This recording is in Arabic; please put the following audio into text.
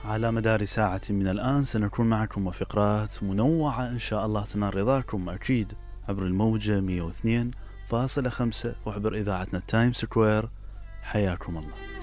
على مدار ساعة من الآن سنكون معكم وفقرات منوعة إن شاء الله تنال رضاكم أكيد عبر الموجة 102.5 وعبر إذاعتنا تايم سكوير. حياكم الله.